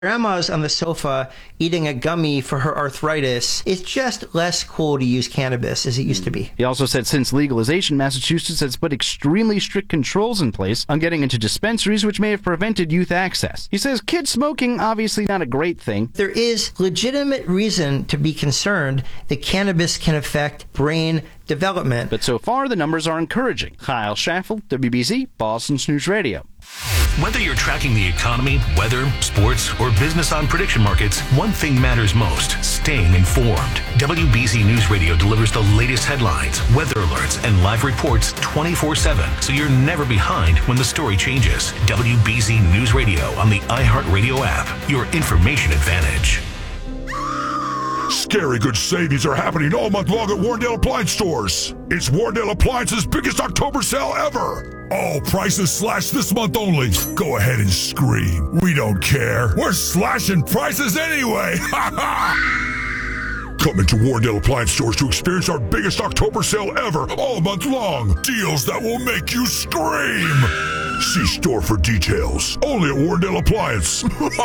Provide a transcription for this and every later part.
Grandma's on the sofa eating a gummy for her arthritis. It's just less cool to use cannabis as it used to be. He also said since legalization, Massachusetts has put extremely strict controls in place on getting into dispensaries, which may have prevented youth access. He says kid smoking, obviously not a great thing. There is legitimate reason to be concerned that cannabis can affect brain development. But so far, the numbers are encouraging. Kyle Schaffel, WBZ, Boston's News Radio. Whether you're tracking the economy, weather, sports, or business on prediction markets, one thing matters most: staying informed. WBZ News Radio delivers the latest headlines, weather alerts, and live reports 24/7, so you're never behind when the story changes. WBZ News Radio on the iHeartRadio app, your information advantage. Scary good savings are happening all month long at Warrendale Appliance Stores. It's Warrendale Appliance's biggest October sale ever. All prices slashed this month only. Go ahead and scream. We don't care. We're slashing prices anyway. Come into Warrendale Appliance Stores to experience our biggest October sale ever all month long. Deals that will make you scream. See store for details. Only at Warrendale Appliance.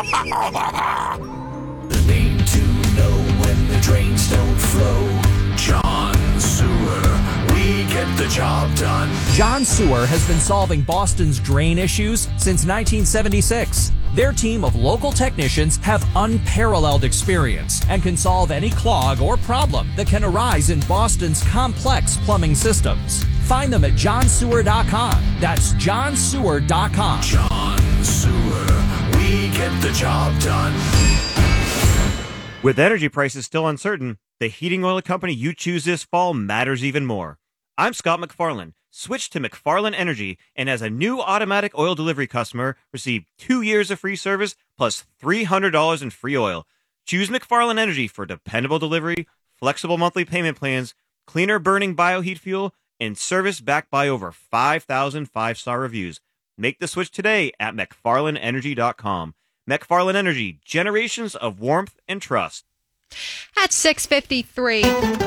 The name to know when the drains don't flow. John Sewer. We get the job done. John Sewer has been solving Boston's drain issues since 1976. Their team of local technicians have unparalleled experience and can solve any clog or problem that can arise in Boston's complex plumbing systems. Find them at johnsewer.com. That's johnsewer.com. John Sewer. We get the job done. With energy prices still uncertain, the heating oil company you choose this fall matters even more. I'm Scott McFarland. Switch to McFarland Energy, and as a new automatic oil delivery customer, receive 2 years of free service plus $300 in free oil. Choose McFarland Energy for dependable delivery, flexible monthly payment plans, cleaner burning bioheat fuel, and service backed by over 5,000 five-star reviews. Make the switch today at McFarlandEnergy.com. McFarland Energy, generations of warmth and trust. At 6:53,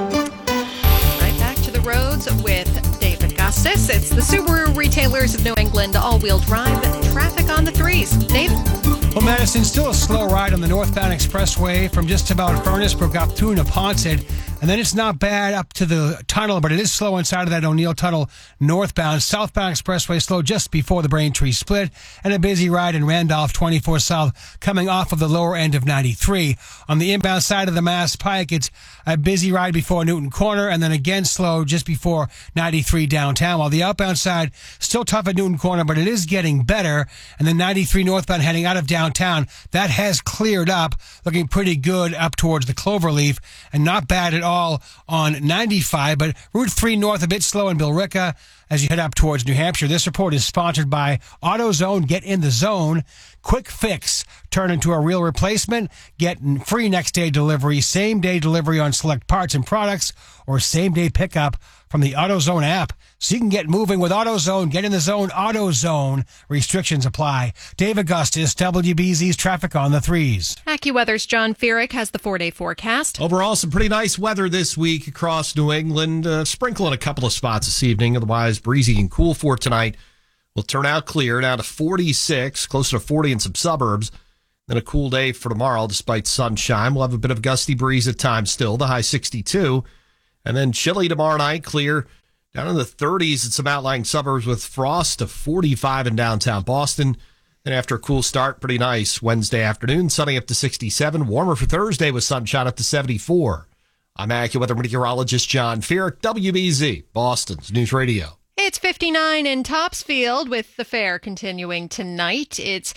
right back to the roads with David Gustis. It's the Subaru Retailers of New England all-wheel drive traffic on the threes. Dave? Well, Madison, still a slow ride on the northbound expressway from just about Furnace Brook up through Neponset. And then it's not bad up to the tunnel, but it is slow inside of that O'Neill Tunnel northbound. Southbound expressway slow just before the Braintree split. And a busy ride in Randolph 24 South coming off of the lower end of 93. On the inbound side of the Mass Pike, it's a busy ride before Newton Corner and then again slow just before 93 downtown. While the outbound side still tough at Newton Corner, but it is getting better. And then 93 northbound heading out of downtown, that has cleared up, looking pretty good up towards the Cloverleaf and not bad at all on 95, but Route 3 north a bit slow in Billerica as you head up towards New Hampshire. This report is sponsored by AutoZone. Get in the zone. Quick fix. Turn into a real replacement. Get free next day delivery, same day delivery on select parts and products, or same day pickup from the AutoZone app. So you can get moving with AutoZone. Get in the zone. AutoZone. Restrictions apply. Dave Augustus, WBZ's traffic on the threes. AccuWeather's John Feerick has the 4-day forecast. Overall, some pretty nice weather this week across New England. Sprinkle in a couple of spots this evening. Otherwise, breezy and cool for tonight. Will turn out clear, down to 46, closer to 40 in some suburbs. Then a cool day for tomorrow, despite sunshine. We'll have a bit of gusty breeze at times still, the high 62. And then chilly tomorrow night, clear down in the 30s in some outlying suburbs with frost to 45 in downtown Boston. Then after a cool start, pretty nice Wednesday afternoon, sunny up to 67. Warmer for Thursday with sunshine up to 74. I'm AccuWeather meteorologist John Feerick, WBZ, Boston's News Radio. It's 59 in Topsfield with the fair continuing tonight. It's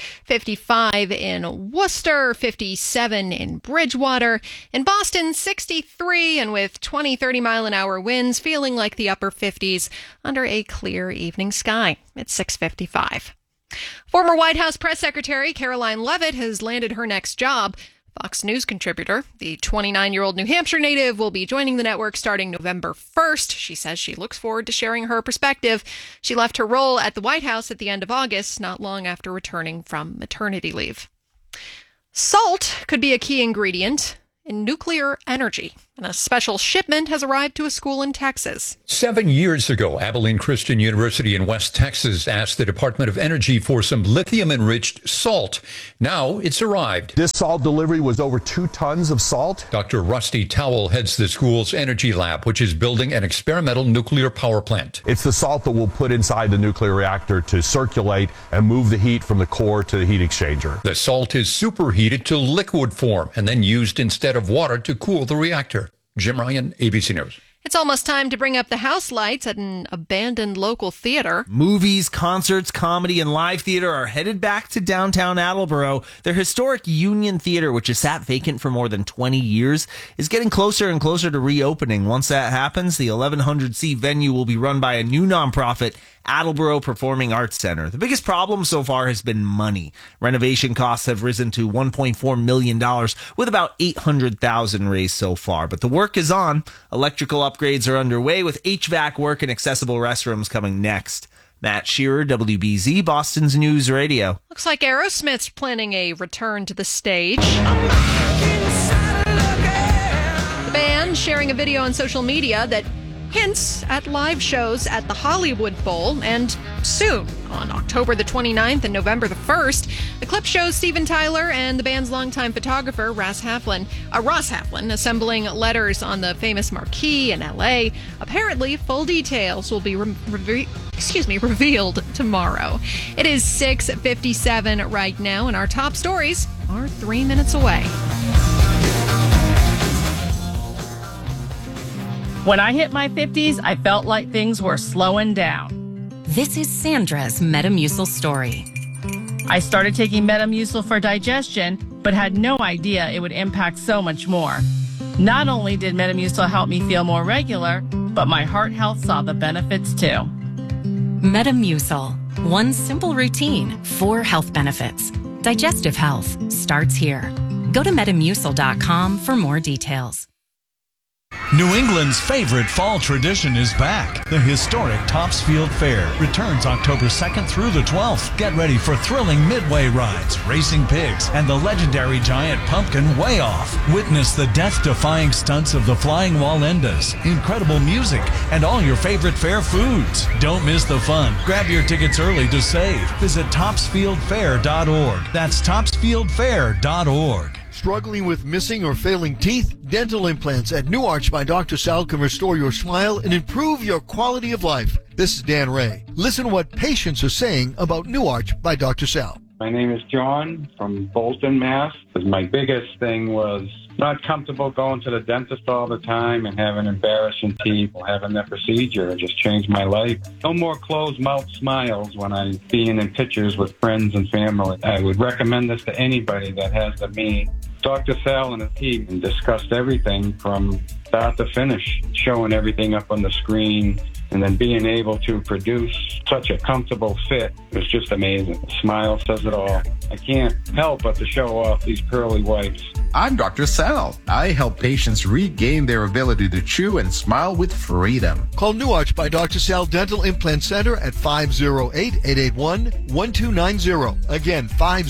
55 in Worcester, 57 in Bridgewater. In Boston, 63, and with 20, 30-mile-an-hour winds, feeling like the upper 50s under a clear evening sky. It's 6:55. Former White House press secretary Caroline Leavitt has landed her next job. Fox News contributor, the 29-year-old New Hampshire native, will be joining the network starting November 1st. She says she looks forward to sharing her perspective. She left her role at the White House at the end of August, not long after returning from maternity leave. Salt could be a key ingredient in nuclear energy. And a special shipment has arrived to a school in Texas. 7 years ago, Abilene Christian University in West Texas asked the Department of Energy for some lithium-enriched salt. Now it's arrived. This salt delivery was over 2 tons of salt. Dr. Rusty Towell heads the school's energy lab, which is building an experimental nuclear power plant. It's the salt that we'll put inside the nuclear reactor to circulate and move the heat from the core to the heat exchanger. The salt is superheated to liquid form and then used instead of water to cool the reactor. Jim Ryan, ABC News. It's almost time to bring up the house lights at an abandoned local theater. Movies, concerts, comedy, and live theater are headed back to downtown Attleboro. Their historic Union Theater, which has sat vacant for more than 20 years, is getting closer and closer to reopening. Once that happens, the 1,100-seat venue will be run by a new nonprofit, Attleboro Performing Arts Center. The biggest problem so far has been money. Renovation costs have risen to $1.4 million, with about $800,000 raised so far. But the work is on. Electrical upgrades are underway, with HVAC work and accessible restrooms coming next. Matt Shearer, WBZ, Boston's News Radio. Looks like Aerosmith's planning a return to the stage. The band sharing a video on social media that hints at live shows at the Hollywood Bowl and soon on October the 29th and November the 1st. The clip shows Steven Tyler and the band's longtime photographer Ross Haflin assembling letters on the famous marquee in LA. Apparently, full details will be revealed tomorrow. It is 6:57 right now, and our top stories are 3 minutes away. When I hit my 50s, I felt like things were slowing down. This is Sandra's Metamucil story. I started taking Metamucil for digestion, but had no idea it would impact so much more. Not only did Metamucil help me feel more regular, but my heart health saw the benefits too. Metamucil. One simple routine, 4 health benefits. Digestive health starts here. Go to Metamucil.com for more details. New England's favorite fall tradition is back. The historic Topsfield Fair returns October 2nd through the 12th. Get ready for thrilling midway rides, racing pigs, and the legendary giant pumpkin Way Off. Witness the death-defying stunts of the Flying Wallendas, incredible music, and all your favorite fair foods. Don't miss the fun. Grab your tickets early to save. Visit TopsfieldFair.org. That's TopsfieldFair.org. Struggling with missing or failing teeth? Dental implants at New Arch by Dr. Sal can restore your smile and improve your quality of life. This is Dan Ray. Listen to what patients are saying about New Arch by Dr. Sal. My name is John from Bolton, Mass. My biggest thing was not comfortable going to the dentist all the time and having embarrassing teeth. Having that procedure, it just changed my life. No more closed mouth smiles when I'm being in pictures with friends and family. I would recommend this to anybody that has the means. Dr. Sal and his team discussed everything from start to finish, showing everything up on the screen, and then being able to produce such a comfortable fit was just amazing. The smile says it all. I can't help but to show off these pearly whites. I'm Dr. Sal. I help patients regain their ability to chew and smile with freedom. Call New Arch by Dr. Sal Dental Implant Center at 508-881-1290. Again,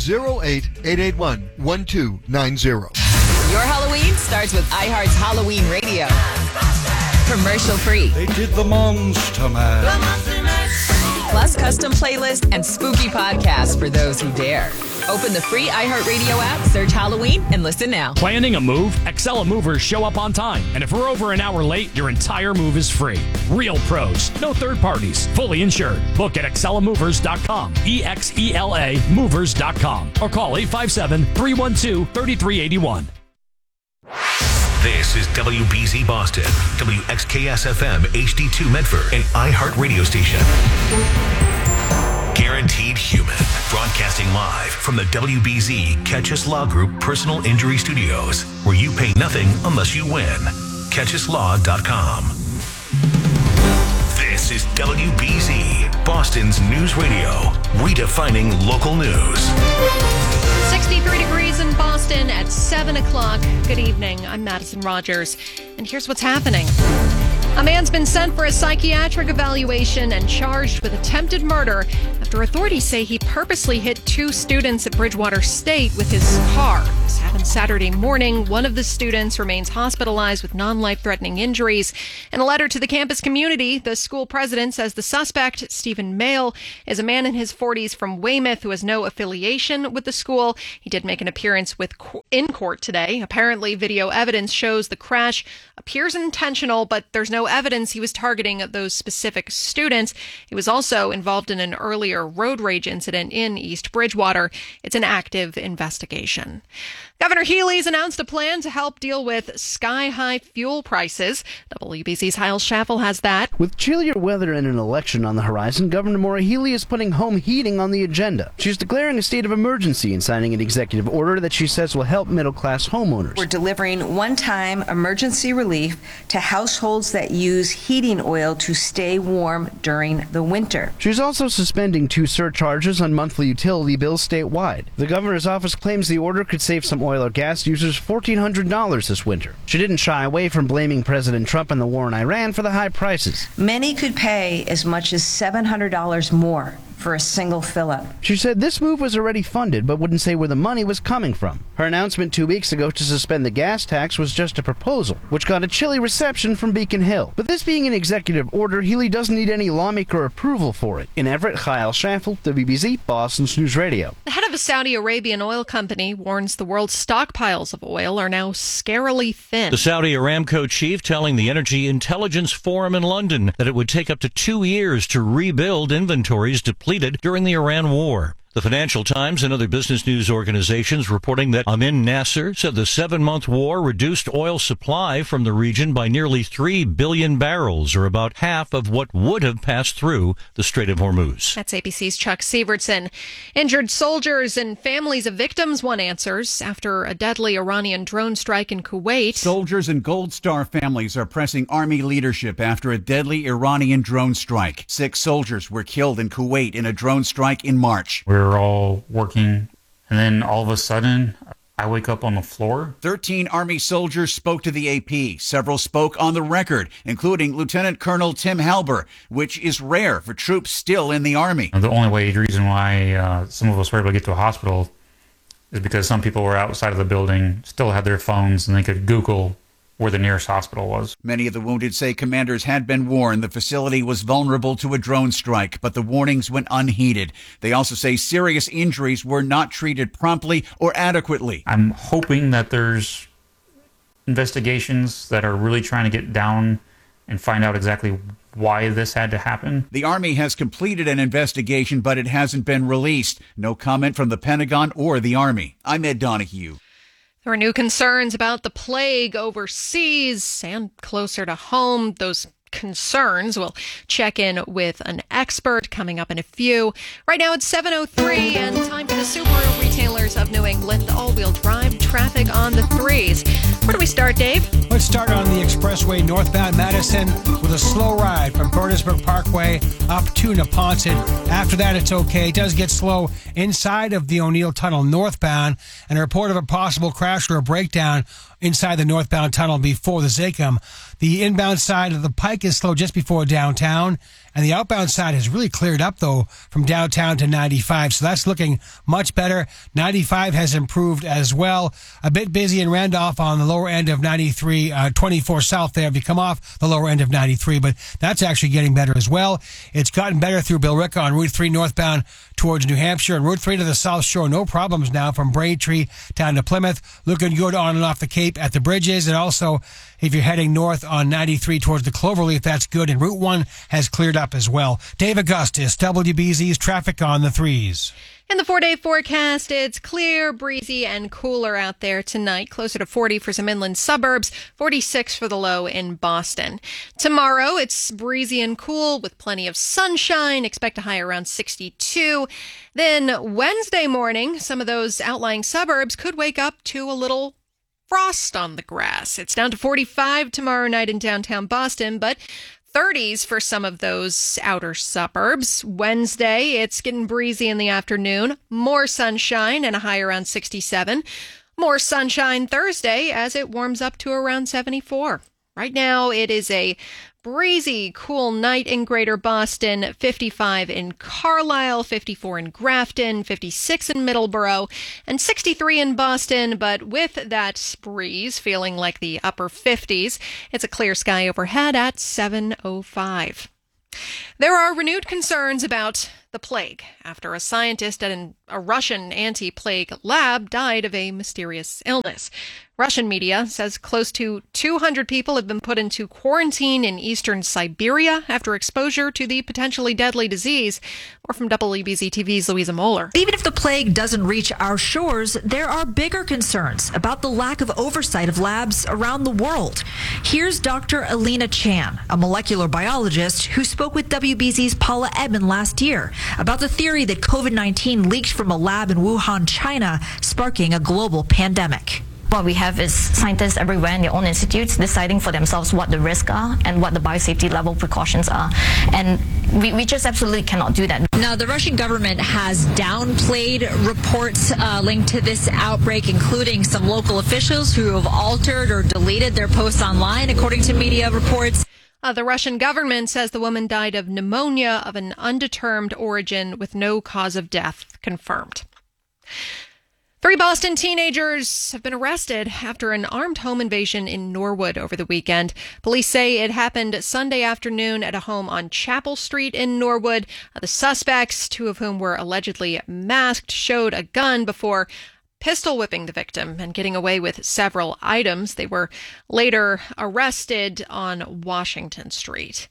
508-881-1290. Your Halloween starts with iHeart's Halloween Radio. Commercial free. They did the Monster Mash. Plus custom playlist and spooky podcasts for those who dare. Open the free iHeartRadio app, search Halloween, and listen now. Planning a move? Excella Movers show up on time. And if we're over an hour late, your entire move is free. Real pros, no third parties, fully insured. Book at ExcellaMovers.com, EXELA Movers.com, or call 857-312-3381. This is WBZ Boston, WXKS-FM HD2 Medford, and iHeart Radio Station. Guaranteed Human, broadcasting live from the WBZ Catchus Law Group Personal Injury Studios, where you pay nothing unless you win. CatchusLaw.com. This is WBZ, Boston's News Radio, redefining local news. 63 degrees in Boston at 7 o'clock. Good evening. I'm Madison Rogers, and here's what's happening. A man's been sent for a psychiatric evaluation and charged with attempted murder after authorities say he purposely hit 2 students at Bridgewater State with his car. This happened happened Saturday morning. One of the students remains hospitalized with non-life-threatening injuries. In a letter to the campus community, the school president says the suspect, Stephen Mayle, is a man in his 40s from Weymouth who has no affiliation with the school. He did make an appearance in court today. Apparently, video evidence shows the crash appears intentional, but there's no evidence he was targeting those specific students. He was also involved in an earlier road rage incident in East Bridgewater. It's an active investigation. Governor Healy's announced a plan to help deal with sky-high fuel prices. WBC's Hyle Schaffel has that. With chillier weather and an election on the horizon, Governor Maura Healy is putting home heating on the agenda. She's declaring a state of emergency and signing an executive order that she says will help middle-class homeowners. We're delivering one-time emergency relief to households that use heating oil to stay warm during the winter. She's also suspending 2 surcharges on monthly utility bills statewide. The governor's office claims the order could save some oil or gas users $1,400 this winter. She didn't shy away from blaming President Trump and the war in Iran for the high prices. Many could pay as much as $700 more for a single fill-up. She said this move was already funded, but wouldn't say where the money was coming from. Her announcement 2 weeks ago to suspend the gas tax was just a proposal, which got a chilly reception from Beacon Hill. But this being an executive order, Healy doesn't need any lawmaker approval for it. In Everett, Hyle Schaffel, WBZ, Boston's News Radio. The head of a Saudi Arabian oil company warns the world's stockpiles of oil are now scarily thin. The Saudi Aramco chief telling the Energy Intelligence Forum in London that it would take up to 2 years to rebuild inventories depleted during the Iran war. The Financial Times and other business news organizations reporting that Amin Nasser said the 7-month war reduced oil supply from the region by nearly 3 billion barrels, or about half of what would have passed through the Strait of Hormuz. That's ABC's Chuck Sievertson. Injured soldiers and families of victims want answers after a deadly Iranian drone strike in Kuwait. Soldiers and Gold Star families are pressing army leadership after a deadly Iranian drone strike. 6 soldiers were killed in Kuwait in a drone strike in March. We were all working, and then all of a sudden, I wake up on the floor. 13 Army soldiers spoke to the AP. Several spoke on the record, including Lieutenant Colonel Tim Halber, which is rare for troops still in the Army. The only reason why some of us were able to get to a hospital is because some people were outside of the building, still had their phones, and they could Google where the nearest hospital was. Many of the wounded say commanders had been warned the facility was vulnerable to a drone strike, but the warnings went unheeded. They also say serious injuries were not treated promptly or adequately. I'm hoping that there's investigations that are really trying to get down and find out exactly why this had to happen. The Army has completed an investigation, but it hasn't been released. No comment from the Pentagon or the Army. I'm Ed Donahue. There are new concerns about the plague overseas and closer to home. Those concerns. We'll check in with an expert coming up in a few. Right now it's 7:03 and time for the Subaru retailers of New England all-wheel drive traffic on the 3s. Where do we start, Dave? Let's start on the expressway northbound Madison with a slow ride from Burnasburg Parkway up to Neponset. After that, it's okay. It does get slow inside of the O'Neill Tunnel northbound, and a report of a possible crash or a breakdown inside the northbound tunnel before the Zachem. The inbound side of the Pike is slow just before downtown, and the outbound side has really cleared up, though, from downtown to 95, so that's looking much better. 95 has improved as well. A bit busy in Randolph on the lower end of 93, 24 south there if you come off the lower end of 93, but that's actually getting better as well. It's gotten better through Billerica on Route 3 northbound towards New Hampshire, and Route 3 to the South Shore, no problems now from Braintree down to Plymouth. Looking good on and off the Cape at the bridges, and also if you're heading north on 93 towards the Cloverleaf, that's good, and Route 1 has cleared up as well. Dave Augustus, WBZ's traffic on the 3s. In the 4-day forecast, it's clear, breezy, and cooler out there tonight. Closer to 40 for some inland suburbs, 46 for the low in Boston. Tomorrow, it's breezy and cool with plenty of sunshine. Expect a high around 62. Then Wednesday morning, some of those outlying suburbs could wake up to a little frost on the grass. It's down to 45 tomorrow night in downtown Boston, but 30s for some of those outer suburbs. Wednesday, it's getting breezy in the afternoon. More sunshine and a high around 67. More sunshine Thursday as it warms up to around 74. Right now, it is a breezy, cool night in Greater Boston, 55 in Carlisle, 54 in Grafton, 56 in Middleborough, and 63 in Boston. But with that breeze feeling like the upper 50s, it's a clear sky overhead at 7:05. There are renewed concerns about the plague after a scientist at a Russian anti-plague lab died of a mysterious illness. Russian media says close to 200 people have been put into quarantine in eastern Siberia after exposure to the potentially deadly disease. More from WBZ TV's Louisa Moeller. Even if the plague doesn't reach our shores, there are bigger concerns about the lack of oversight of labs around the world. Here's Dr. Alina Chan, a molecular biologist who spoke with WBZ's Paula Edmond last year about the theory that COVID-19 leaked from a lab in Wuhan, China, sparking a global pandemic. What we have is scientists everywhere in their own institutes deciding for themselves what the risks are and what the biosafety level precautions are. And we just absolutely cannot do that. Now, the Russian government has downplayed reports linked to this outbreak, including some local officials who have altered or deleted their posts online, according to media reports. The Russian government says the woman died of pneumonia of an undetermined origin with no cause of death confirmed. 3 Boston teenagers have been arrested after an armed home invasion in Norwood over the weekend. Police say it happened Sunday afternoon at a home on Chapel Street in Norwood. The suspects, 2 of whom were allegedly masked, showed a gun before pistol whipping the victim and getting away with several items. They were later arrested on Washington Street.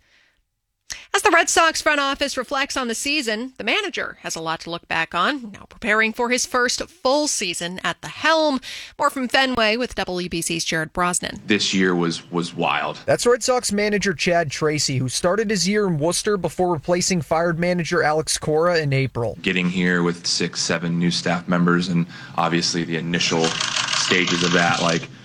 As the Red Sox front office reflects on the season, the manager has a lot to look back on, now preparing for his first full season at the helm. More from Fenway with WBC's Jared Brosnan. This year was wild. That's Red Sox manager Chad Tracy, who started his year in Worcester before replacing fired manager Alex Cora in April. Getting here with 6-7 new staff members, and obviously the initial stages of that,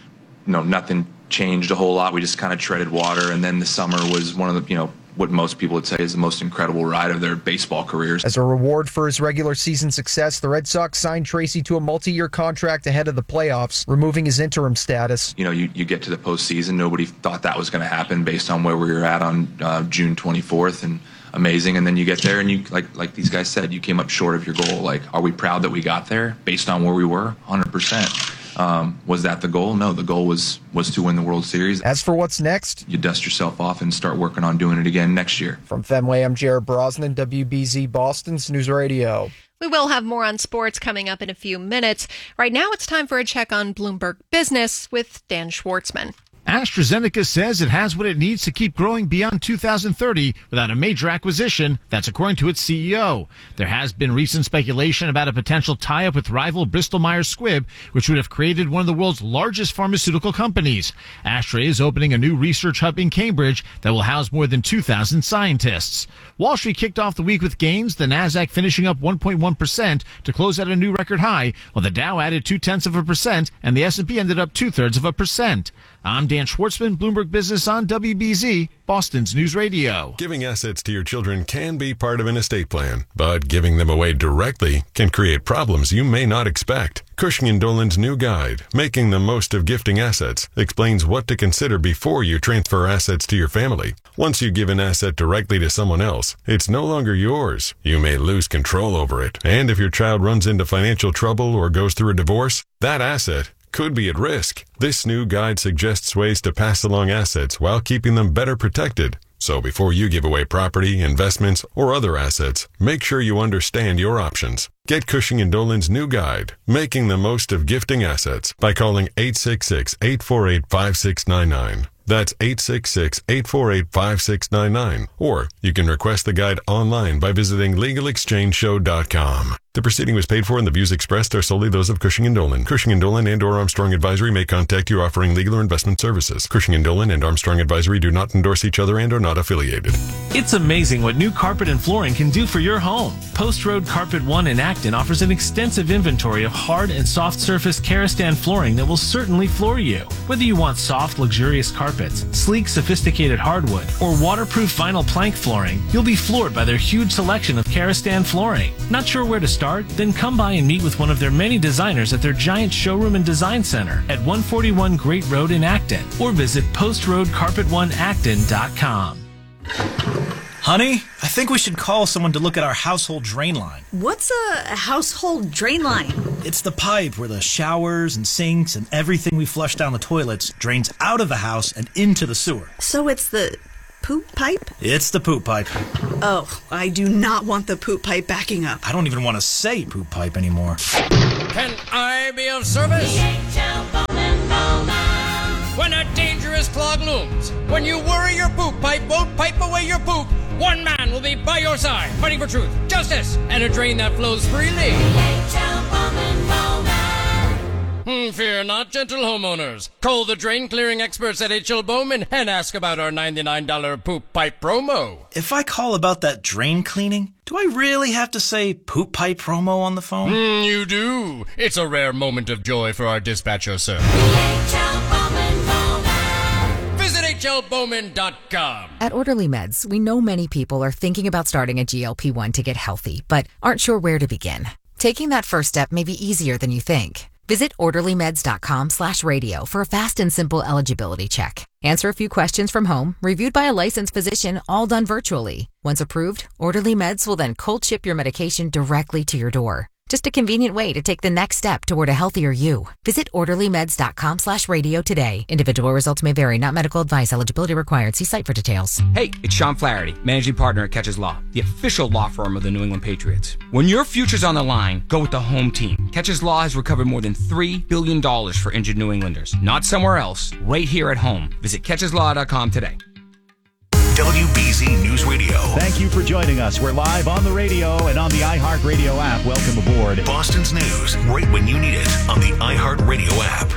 nothing changed a whole lot. We just kind of treaded water, and then the summer was one of the, what most people would say is the most incredible ride of their baseball careers. As a reward for his regular season success, the Red Sox signed Tracy to a multi-year contract ahead of the playoffs, removing his interim status. You get to the postseason. Nobody thought that was going to happen based on where we were at on June 24th, and amazing. And then you get there, and you, like these guys said, you came up short of your goal. Are we proud that we got there based on where we were? 100%. Was that the goal? No, the goal was to win the World Series. As for what's next, you dust yourself off and start working on doing it again next year. From Fenway, I'm Jared Brosnan, WBZ Boston's News Radio. We will have more on sports coming up in a few minutes. Right now, it's time for a check on Bloomberg Business with Dan Schwartzman. AstraZeneca says it has what it needs to keep growing beyond 2030 without a major acquisition. That's according to its CEO. There has been recent speculation about a potential tie-up with rival Bristol-Myers Squibb, which would have created one of the world's largest pharmaceutical companies. Astra is opening a new research hub in Cambridge that will house more than 2,000 scientists. Wall Street kicked off the week with gains, the Nasdaq finishing up 1.1% to close at a new record high, while the Dow added 0.2% and the S&P ended up 0.33%. I'm Dan Schwartzman, Bloomberg Business on WBZ, Boston's News Radio. Giving assets to your children can be part of an estate plan, but giving them away directly can create problems you may not expect. Cushing & Dolan's new guide, Making the Most of Gifting Assets, explains what to consider before you transfer assets to your family. Once you give an asset directly to someone else, it's no longer yours. You may lose control over it, and if your child runs into financial trouble or goes through a divorce, that asset could be at risk. This new guide suggests ways to pass along assets while keeping them better protected. So before you give away property, investments, or other assets, make sure you understand your options. Get Cushing & Dolan's new guide, Making the Most of Gifting Assets, by calling 866-848-5699. That's 866-848-5699. Or you can request the guide online by visiting LegalExchangeShow.com. The proceeding was paid for and the views expressed are solely those of Cushing & Dolan. Cushing & Dolan and or Armstrong Advisory may contact you offering legal or investment services. Cushing & Dolan and Armstrong Advisory do not endorse each other and are not affiliated. It's amazing what new carpet and flooring can do for your home. Post Road Carpet One in Acton offers an extensive inventory of hard and soft surface Karastan flooring that will certainly floor you. Whether you want soft, luxurious carpets, sleek, sophisticated hardwood, or waterproof vinyl plank flooring, you'll be floored by their huge selection of Karastan flooring. Not sure where to start? car? Then come by and meet with one of their many designers at their giant showroom and design center at 141 Great Road in Acton, or visit postroadcarpet1acton.com. Honey, I think we should call someone to look at our household drain line. What's a household drain line? It's the pipe where the showers and sinks and everything we flush down the toilets drains out of the house and into the sewer. So it's the poop pipe? It's the poop pipe. Oh, I do not want the poop pipe backing up. I don't even want to say poop pipe anymore. Can I be of service? When a dangerous clog looms, when you worry your poop pipe won't pipe away your poop, one man will be by your side, fighting for truth, justice, and a drain that flows freely. Fear not, gentle homeowners. Call the drain clearing experts at H.L. Bowman and ask about our $99 poop pipe promo. If I call about that drain cleaning, do I really have to say poop pipe promo on the phone? You do. It's a rare moment of joy for our dispatcher, sir. Visit hlbowman.com. At Orderly Meds, we know many people are thinking about starting a GLP-1 to get healthy, but aren't sure where to begin. Taking that first step may be easier than you think. Visit orderlymeds.com/radio for a fast and simple eligibility check. Answer a few questions from home, reviewed by a licensed physician, all done virtually. Once approved, Orderly Meds will then cold ship your medication directly to your door. Just a convenient way to take the next step toward a healthier you. Visit orderlymeds.com/radio today. Individual results may vary, not medical advice. Eligibility required. See site for details. Hey, it's Sean Flaherty, managing partner at Catches Law, the official law firm of the New England Patriots. When your future's on the line, go with the home team. Catches Law has recovered more than $3 billion for injured New Englanders. Not somewhere else, right here at home. Visit catcheslaw.com today. WBZ News Radio. Thank you for joining us. We're live on the radio and on the iHeartRadio app. Welcome aboard. Boston's news, right when you need it, on the iHeartRadio app.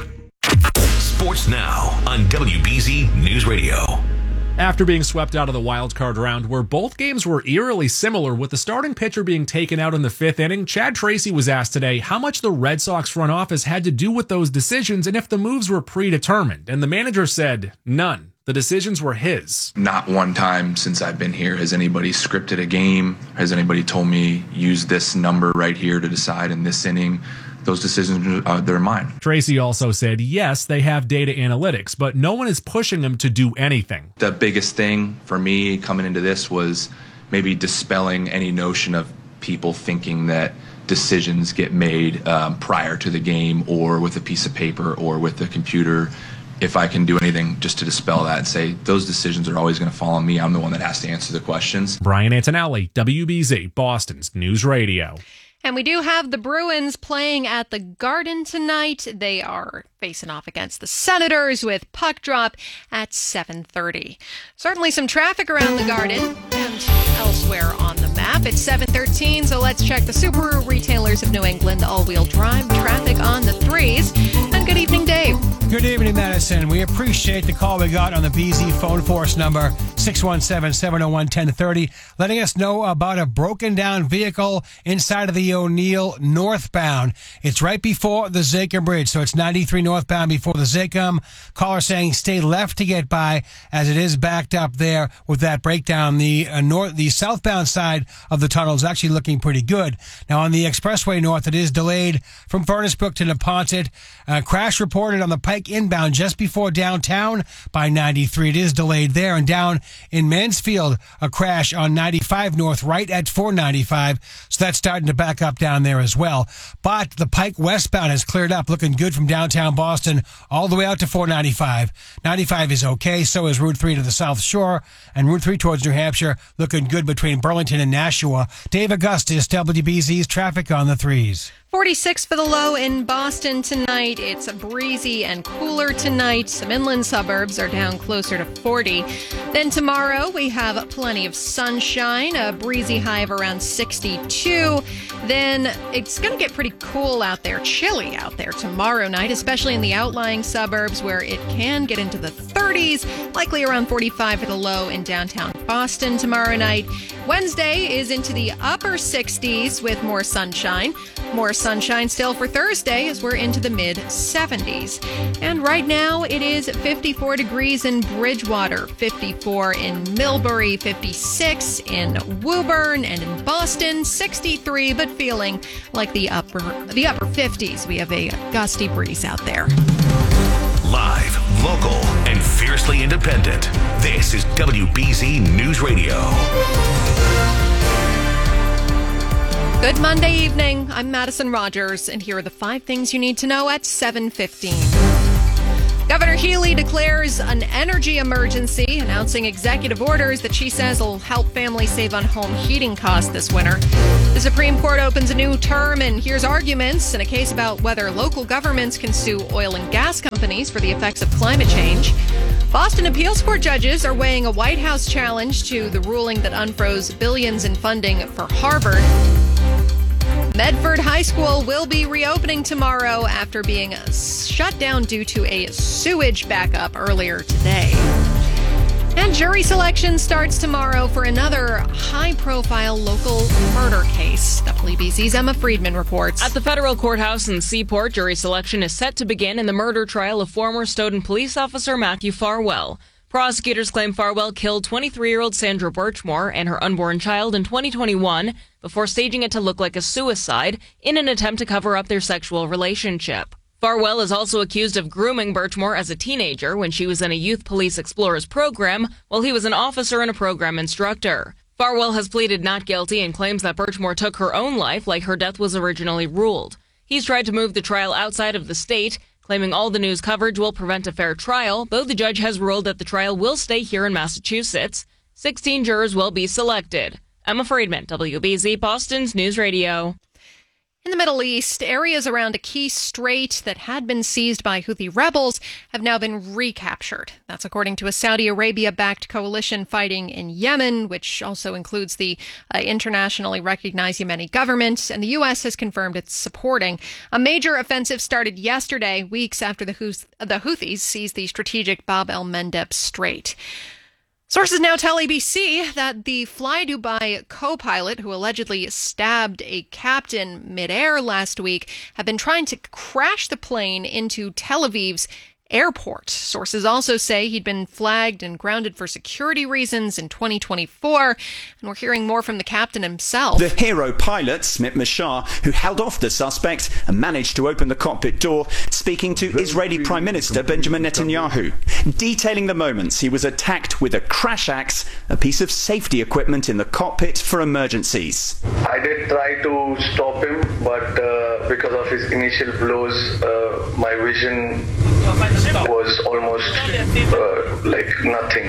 Sports now on WBZ News Radio. After being swept out of the wild card round, where both games were eerily similar, with the starting pitcher being taken out in the fifth inning, Chad Tracy was asked today how much the Red Sox front office had to do with those decisions and if the moves were predetermined. And the manager said, none. The decisions were his. Not one time since I've been here has anybody scripted a game. Has anybody told me use this number right here to decide in this inning? Those decisions, they're mine. Tracy also said, yes, they have data analytics, but no one is pushing them to do anything. The biggest thing for me coming into this was maybe dispelling any notion of people thinking that decisions get made prior to the game or with a piece of paper or with a computer. If I can do anything just to dispel that and say those decisions are always going to fall on me, I'm the one that has to answer the questions. Brian Antonelli, WBZ, Boston's News Radio. And we do have the Bruins playing at the Garden tonight. They are facing off against the Senators with puck drop at 7:30. Certainly some traffic around the Garden and elsewhere on the map. It's 7:13, so let's check the Subaru Retailers of New England all-wheel drive traffic on the 3s. And good evening, Dave. Good evening, Madison. We appreciate the call we got on the BZ phone force number 617-701-1030, letting us know about a broken down vehicle inside of the O'Neill northbound. It's right before the Zacum Bridge, so it's 93 northbound before the Zacum. Caller saying stay left to get by as it is backed up there with that breakdown. The southbound side of the tunnel is actually looking pretty good. Now on the expressway north, it is delayed from Furnace Brook to Neponset. Crash reported on the Pike inbound just before downtown by 93. It is delayed there. And down in Mansfield, a crash on 95 north right at 495. So that's starting to back up down there as well. But the Pike westbound has cleared up, looking good from downtown Boston all the way out to 495. 95 is okay. So is Route 3 to the South Shore, and Route 3 towards New Hampshire looking good between Burlington and Nashua. Dave Augustus, WBZ's traffic on the 3s. 46 for the low in Boston tonight. It's breezy and cooler tonight. Some inland suburbs are down closer to 40. Then tomorrow we have plenty of sunshine, a breezy high of around 62. Then it's going to get pretty cool out there, chilly out there tomorrow night, especially in the outlying suburbs where it can get into the 30s, likely around 45 for the low in downtown Boston tomorrow night. Wednesday is into the upper 60s with more sunshine, more sunshine still for Thursday as we're into the mid-70s. And right now it is 54 degrees in Bridgewater, 54 in Millbury, 56 in Woburn, and in Boston, 63, but feeling like the upper 50s. We have a gusty breeze out there. Live, local, and fiercely independent. This is WBZ News Radio. Good Monday evening. I'm Madison Rogers, and here are the 5 things you need to know at 7:15. Governor Healy declares an energy emergency, announcing executive orders that she says will help families save on home heating costs this winter. The Supreme Court opens a new term and hears arguments in a case about whether local governments can sue oil and gas companies for the effects of climate change. Boston appeals court judges are weighing a White House challenge to the ruling that unfroze billions in funding for Harvard. Medford High School will be reopening tomorrow after being shut down due to a sewage backup earlier today. And jury selection starts tomorrow for another high-profile local murder case. WBZ's Emma Friedman reports. At the federal courthouse in Seaport, jury selection is set to begin in the murder trial of former Stoughton police officer Matthew Farwell. Prosecutors claim Farwell killed 23-year-old Sandra Birchmore and her unborn child in 2021 before staging it to look like a suicide in an attempt to cover up their sexual relationship. Farwell is also accused of grooming Birchmore as a teenager when she was in a Youth Police Explorers program while he was an officer and a program instructor. Farwell has pleaded not guilty and claims that Birchmore took her own life like her death was originally ruled. He's tried to move the trial outside of the state, claiming all the news coverage will prevent a fair trial, though the judge has ruled that the trial will stay here in Massachusetts. 16 jurors will be selected. Emma Friedman, WBZ Boston's News Radio. In the Middle East, areas around a key strait that had been seized by Houthi rebels have now been recaptured. That's according to a Saudi Arabia-backed coalition fighting in Yemen, which also includes the internationally recognized Yemeni government, and the U.S. has confirmed it's supporting. A major offensive started yesterday, weeks after the Houthis seized the strategic Bab el-Mandeb Strait. Sources now tell ABC that the Fly Dubai co-pilot who allegedly stabbed a captain midair last week have been trying to crash the plane into Tel Aviv's airport. Sources also say he'd been flagged and grounded for security reasons in 2024, and we're hearing more from the captain himself. The hero pilot, Smit Mashar, who held off the suspect and managed to open the cockpit door, speaking to Israeli Prime Minister Benjamin Netanyahu, detailing the moments he was attacked with a crash axe, a piece of safety equipment in the cockpit for emergencies. I did try to stop him, but because of his initial blows, my vision was almost like nothing,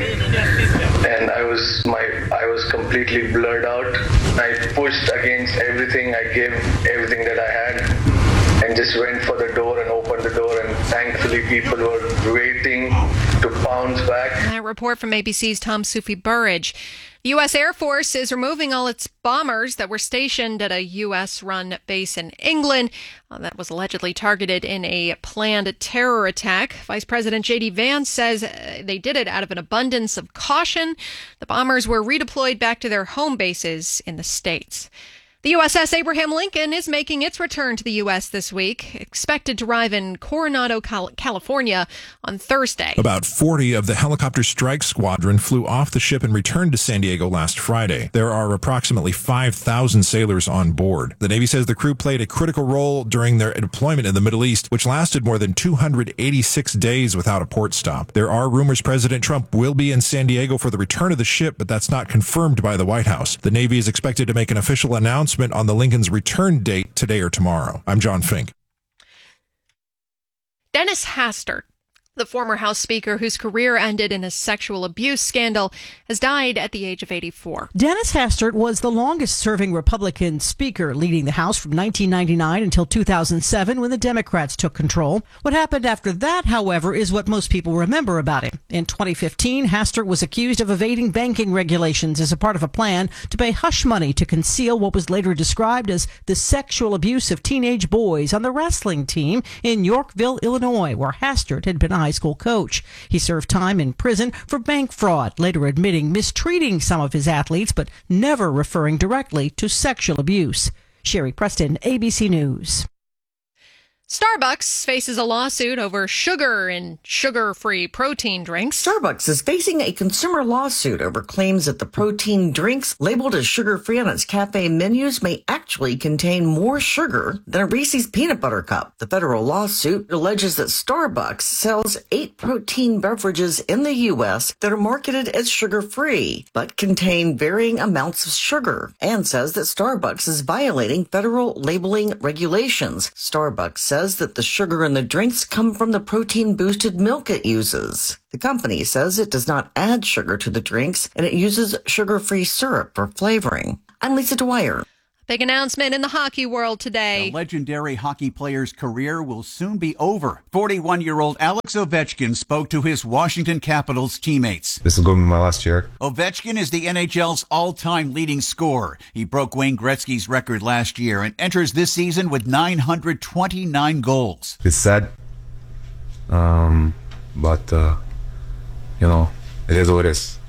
and I was completely blurred out. I pushed against everything. I gave everything that I had and just went for the door and opened the door, and thankfully people were waiting to bounce back. That report from ABC's Tom Sufi Burridge. The U.S. Air Force is removing all its bombers that were stationed at a U.S.-run base in England that was allegedly targeted in a planned terror attack. Vice President J.D. Vance says they did it out of an abundance of caution. The bombers were redeployed back to their home bases in the States. The USS Abraham Lincoln is making its return to the U.S. this week, expected to arrive in Coronado, California on Thursday. About 40 of the helicopter strike squadron flew off the ship and returned to San Diego last Friday. There are approximately 5,000 sailors on board. The Navy says the crew played a critical role during their deployment in the Middle East, which lasted more than 286 days without a port stop. There are rumors President Trump will be in San Diego for the return of the ship, but that's not confirmed by the White House. The Navy is expected to make an official announcement on the Lincoln's return date today or tomorrow. I'm John Fink. Dennis Hastert, the former House Speaker whose career ended in a sexual abuse scandal, has died at the age of 84. Dennis Hastert was the longest-serving Republican Speaker, leading the House from 1999 until 2007 when the Democrats took control. What happened after that, however, is what most people remember about him. In 2015, Hastert was accused of evading banking regulations as a part of a plan to pay hush money to conceal what was later described as the sexual abuse of teenage boys on the wrestling team in Yorkville, Illinois, where Hastert had been a high school coach. He served time in prison for bank fraud, later admitting mistreating some of his athletes, but never referring directly to sexual abuse. Sherry Preston, ABC News. Starbucks faces a lawsuit over sugar in sugar-free protein drinks. Starbucks is facing a consumer lawsuit over claims that the protein drinks labeled as sugar-free on its cafe menus may actually contain more sugar than a Reese's peanut butter cup. The federal lawsuit alleges that Starbucks sells 8 protein beverages in the U.S. that are marketed as sugar-free, but contain varying amounts of sugar, and says that Starbucks is violating federal labeling regulations. Starbucks says that the sugar in the drinks come from the protein-boosted milk it uses. The company says it does not add sugar to the drinks, and it uses sugar-free syrup for flavoring. I'm Lisa Dwyer. Big announcement in the hockey world today. The legendary hockey player's career will soon be over. 41-year-old Alex Ovechkin spoke to his Washington Capitals teammates. This is going to be my last year. Ovechkin is the NHL's all-time leading scorer. He broke Wayne Gretzky's record last year and enters this season with 929 goals. It's sad, but it is what it is.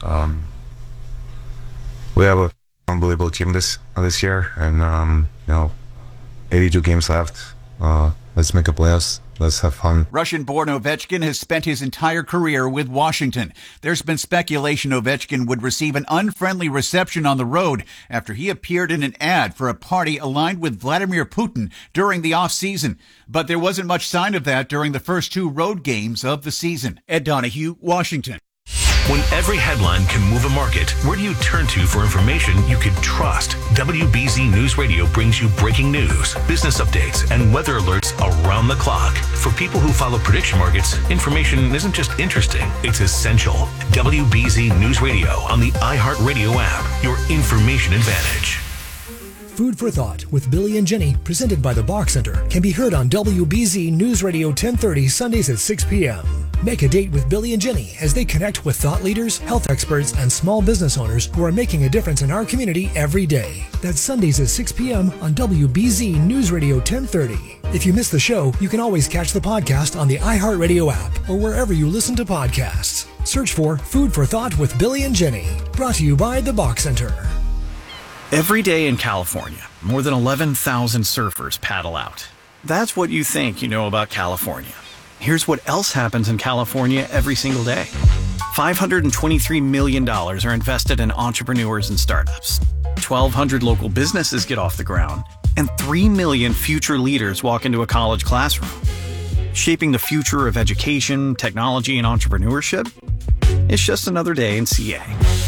We have a unbelievable team this year, and 82 games left. Let's make a playoffs. Let's have fun. Russian-born Ovechkin has spent his entire career with Washington. There's been speculation Ovechkin would receive an unfriendly reception on the road after he appeared in an ad for a party aligned with Vladimir Putin during the offseason. But there wasn't much sign of that during the first 2 road games of the season. Ed Donahue, Washington. When every headline can move a market, where do you turn to for information you can trust? WBZ News Radio brings you breaking news, business updates, and weather alerts around the clock. For people who follow prediction markets, information isn't just interesting, it's essential. WBZ News Radio on the iHeartRadio app, your information advantage. Food for Thought with Billy and Jenny, presented by the Bach Center, can be heard on WBZ News Radio 1030 Sundays at 6 p.m. Make a date with Billy and Jenny as they connect with thought leaders, health experts, and small business owners who are making a difference in our community every day. That's Sundays at 6 p.m. on WBZ News Radio 1030. If you miss the show, you can always catch the podcast on the iHeartRadio app or wherever you listen to podcasts. Search for Food for Thought with Billy and Jenny. Brought to you by the Bach Center. Every day in California, more than 11,000 surfers paddle out. That's what you think you know about California. Here's what else happens in California every single day. $523 million are invested in entrepreneurs and startups. 1,200 local businesses get off the ground, and 3 million future leaders walk into a college classroom. Shaping the future of education, technology, and entrepreneurship? It's just another day in CA.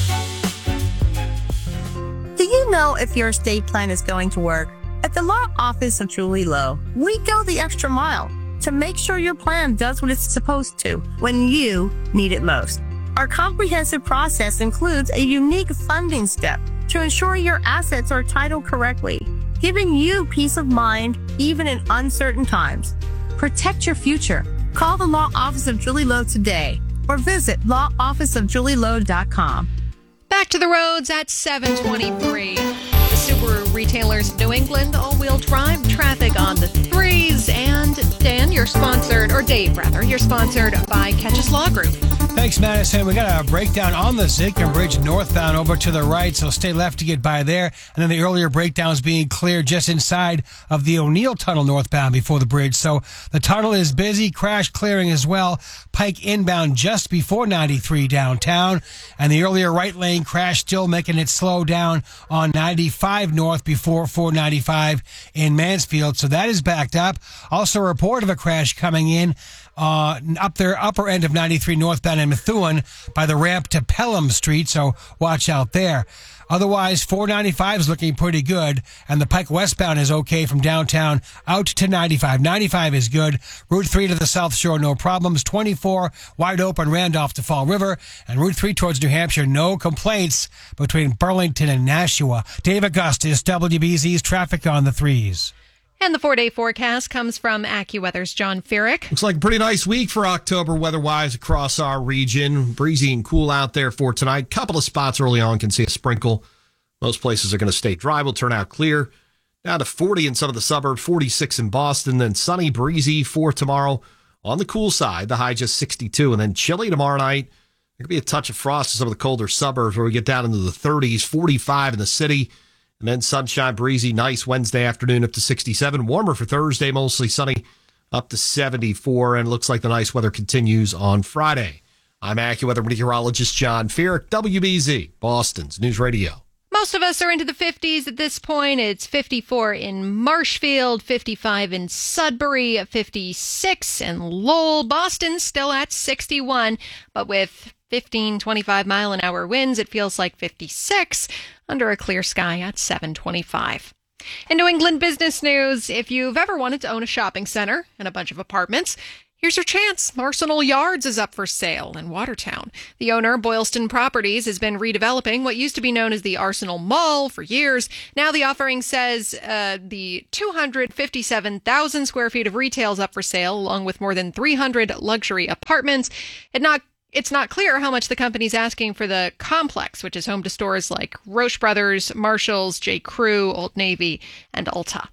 Do you know if your estate plan is going to work? At the law office of Julie Lowe, we go the extra mile to make sure your plan does what it's supposed to when you need it most. Our comprehensive process includes a unique funding step to ensure your assets are titled correctly, giving you peace of mind even in uncertain times. Protect your future. Call the Law Office of Julie Lowe today or visit lawofficeofjulielowe.com. Back to the roads at 7:23. The Subaru retailers of New England all-wheel drive traffic on the 3s. And Dan, you're sponsored, or Dave rather, you're sponsored by Catches Law Group. Thanks, Madison. We got a breakdown on the Zinkham Bridge northbound over to the right, so stay left to get by there. And then the earlier breakdown is being cleared just inside of the O'Neill Tunnel northbound before the bridge. So the tunnel is busy, crash clearing as well. Pike inbound just before 93 downtown. And the earlier right lane crash still making it slow down on 95 north before 495 in Mansfield. So that is backed up. Also a report of a crash coming in up there, upper end of 93 northbound in Methuen by the ramp to Pelham Street, so watch out there. Otherwise, 495 is looking pretty good, and the Pike westbound is okay from downtown out to 95. 95 is good. Route 3 to the South Shore, no problems. 24 wide open, Randolph to Fall River, and Route 3 towards New Hampshire, no complaints between Burlington and Nashua. Dave Augustus, WBZ's traffic on the 3s. And the 4-day forecast comes from AccuWeather's John Ferrick. Looks like a pretty nice week for October weather-wise across our region. Breezy and cool out there for tonight. Couple of spots early on can see a sprinkle. Most places are going to stay dry. Will turn out clear. Down to 40 in some of the suburbs, 46 in Boston. Then sunny, breezy for tomorrow. On the cool side, the high just 62. And then chilly tomorrow night. There could be a touch of frost in some of the colder suburbs where we get down into the 30s, 45 in the city. And then sunshine, breezy, nice Wednesday afternoon up to 67. Warmer for Thursday, mostly sunny, up to 74. And it looks like the nice weather continues on Friday. I'm AccuWeather meteorologist John Feerick, WBZ, Boston's News Radio. Most of us are into the 50s at this point. It's 54 in Marshfield, 55 in Sudbury, 56 in Lowell. Boston's still at 61, but with 15, 25 mile an hour winds, it feels like 56 under a clear sky at 725. In New England business news, if you've ever wanted to own a shopping center and a bunch of apartments, here's your chance. Arsenal Yards is up for sale in Watertown. The owner, Boylston Properties, has been redeveloping what used to be known as the Arsenal Mall for years. Now the offering says the 257,000 square feet of retail is up for sale, along with more than 300 luxury apartments. It's not clear how much the company's asking for the complex, which is home to stores like Roche Brothers, Marshalls, J. Crew, Old Navy, and Ulta.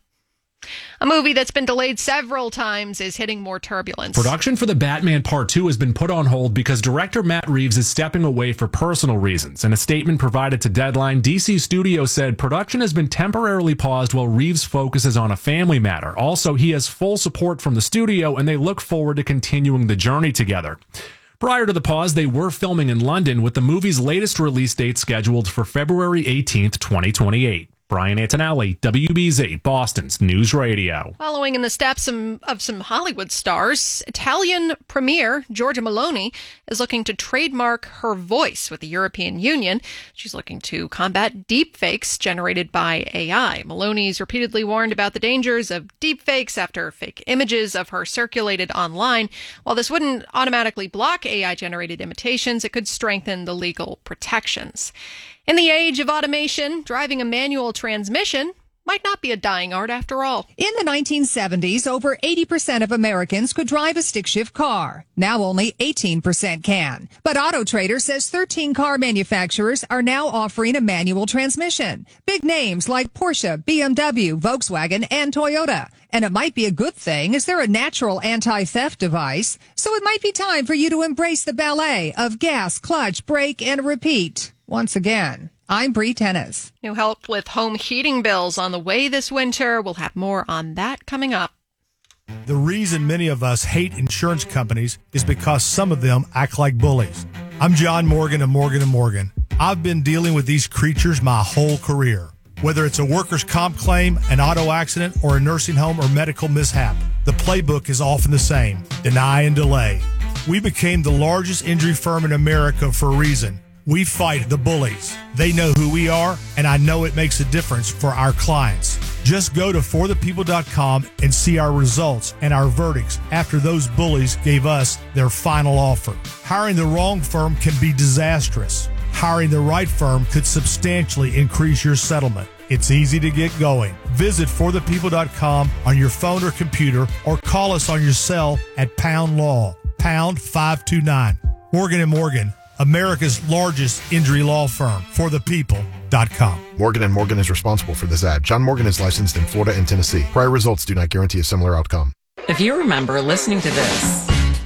A movie that's been delayed several times is hitting more turbulence. Production for The Batman Part 2 has been put on hold because director Matt Reeves is stepping away for personal reasons. In a statement provided to Deadline, DC Studios said production has been temporarily paused while Reeves focuses on a family matter. Also, he has full support from the studio, and they look forward to continuing the journey together. Prior to the pause, they were filming in London, with the movie's latest release date scheduled for February 18th, 2028. Brian Antonelli, WBZ, Boston's News Radio. Following in the steps of some Hollywood stars, Italian Premier Giorgia Meloni is looking to trademark her voice with the European Union. She's looking to combat deepfakes generated by AI. Meloni's repeatedly warned about the dangers of deepfakes after fake images of her circulated online. While this wouldn't automatically block AI-generated imitations, it could strengthen the legal protections. In the age of automation, driving a manual transmission might not be a dying art after all. In the 1970s, over 80% of Americans could drive a stick-shift car. Now only 18% can. But Auto Trader says 13 car manufacturers are now offering a manual transmission. Big names like Porsche, BMW, Volkswagen, and Toyota. And it might be a good thing, as they're a natural anti-theft device. So it might be time for you to embrace the ballet of gas, clutch, brake, and repeat. Once again, I'm Bree Tennis. New help with home heating bills on the way this winter. We'll have more on that coming up. The reason many of us hate insurance companies is because some of them act like bullies. I'm John Morgan of Morgan & Morgan. I've been dealing with these creatures my whole career. Whether it's a workers' comp claim, an auto accident, or a nursing home or medical mishap, the playbook is often the same: deny and delay. We became the largest injury firm in America for a reason. We fight the bullies. They know who we are, and I know it makes a difference for our clients. Just go to forthepeople.com and see our results and our verdicts after those bullies gave us their final offer. Hiring the wrong firm can be disastrous. Hiring the right firm could substantially increase your settlement. It's easy to get going. Visit forthepeople.com on your phone or computer, or call us on your cell at Pound Law, pound 529. Morgan & Morgan, America's largest injury law firm. forthepeople.com. Morgan & Morgan is responsible for this ad. John Morgan is licensed in Florida and Tennessee. Prior results do not guarantee a similar outcome. If you remember listening to this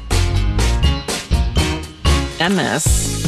and this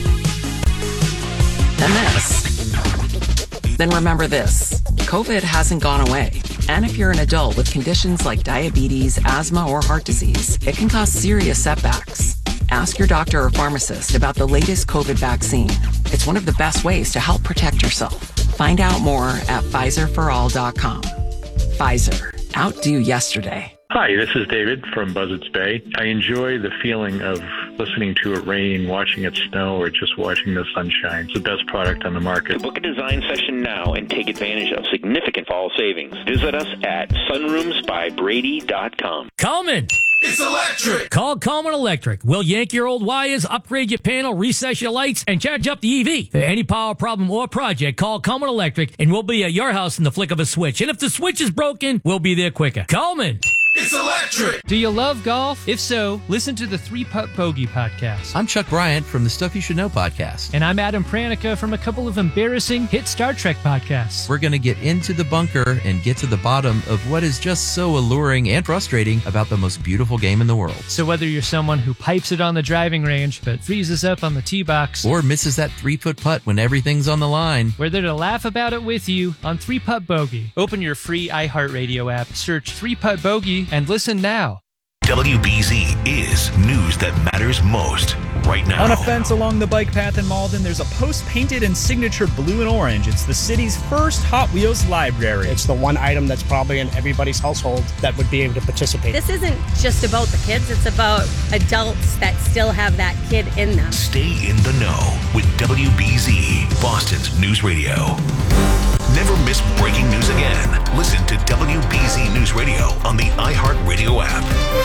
and this, then remember this: COVID hasn't gone away. And if you're an adult with conditions like diabetes, asthma, or heart disease, it can cause serious setbacks. Ask your doctor or pharmacist about the latest COVID vaccine. It's one of the best ways to help protect yourself. Find out more at PfizerForAll.com. Pfizer, outdo yesterday. Hi, this is David from Buzzards Bay. I enjoy the feeling of listening to it rain, watching it snow, or just watching the sunshine. It's the best product on the market. Book a design session now and take advantage of significant fall savings. Visit us at sunroomsbybrady.com. Coleman! It's electric! Call Coleman Electric. We'll yank your old wires, upgrade your panel, recess your lights, and charge up the EV. For any power problem or project, call Coleman Electric, and we'll be at your house in the flick of a switch. And if the switch is broken, we'll be there quicker. Coleman! It's electric! Do you love golf? If so, listen to the 3-Putt Bogey podcast. I'm Chuck Bryant from the Stuff You Should Know podcast. And I'm Adam Pranica from a couple of embarrassing hit Star Trek podcasts. We're going to get into the bunker and get to the bottom of what is just so alluring and frustrating about the most beautiful game in the world. So whether you're someone who pipes it on the driving range but freezes up on the tee box, or misses that 3-foot putt when everything's on the line, we're there to laugh about it with you on 3-Putt Bogey. Open your free iHeartRadio app, search 3-Putt Bogey, and listen now. WBZ is news that matters most right now. On a fence along the bike path in Malden, there's a post painted in signature blue and orange. It's the city's first Hot Wheels library. It's the one item that's probably in everybody's household that would be able to participate. This isn't just about the kids, it's about adults that still have that kid in them. Stay in the know with WBZ, Boston's news radio. Never miss breaking news again. Listen to WBZ News Radio on the iHeartRadio app.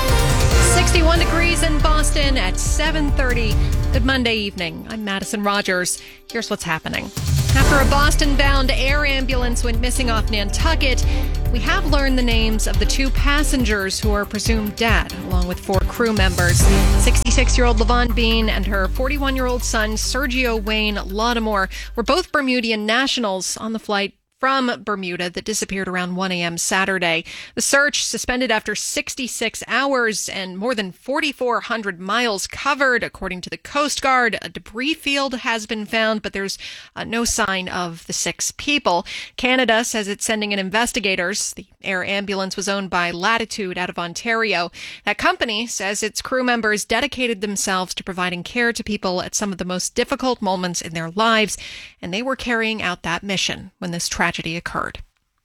61 degrees in Boston at 7:30. Good Monday evening. I'm Madison Rogers. Here's what's happening. After a Boston-bound air ambulance went missing off Nantucket, we have learned the names of the 2 passengers who are presumed dead, along with 4 crew members. 66-year-old Levon Bean and her 41-year-old son, Sergio Wayne Laudamore, were both Bermudian nationals on the flight from Bermuda that disappeared around 1 a.m. Saturday. The search suspended after 66 hours and more than 4,400 miles covered. According to the Coast Guard, a debris field has been found, but there's no sign of the 6 people. Canada says it's sending in investigators. The air ambulance was owned by Latitude out of Ontario. That company says its crew members dedicated themselves to providing care to people at some of the most difficult moments in their lives, and they were carrying out that mission when this tragedy occurred.